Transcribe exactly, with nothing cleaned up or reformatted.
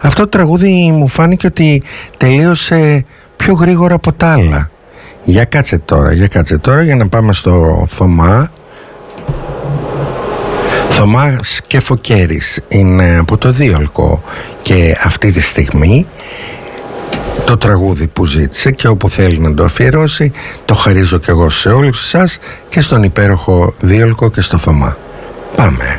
Αυτό το τραγούδι μου φάνηκε ότι τελείωσε πιο γρήγορα από τα άλλα. Για κάτσε τώρα, για κάτσε τώρα για να πάμε στο Θωμά. Θωμάς και Φωκέρης είναι από το Δίολκο και αυτή τη στιγμή το τραγούδι που ζήτησε και όπου θέλει να το αφιερώσει το χαρίζω κι εγώ σε όλους σας και στον υπέροχο Δίολκο και στο Θωμά. Πάμε.